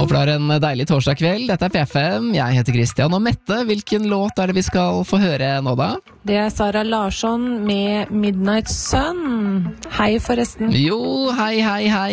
Håper det er en deilig torsdag kveld. Dette er P5, jeg heter Christian. Og Mette, hvilken låt er det vi skal få høre nå da? Det er Sara Larsson med Midnight Sun. Hei forresten. Jo, hei.